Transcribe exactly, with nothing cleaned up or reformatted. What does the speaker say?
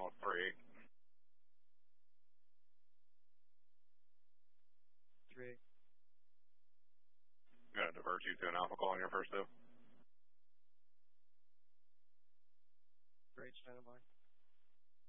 with three eight. three eight. Gonna divert you to an alpha call on your first two.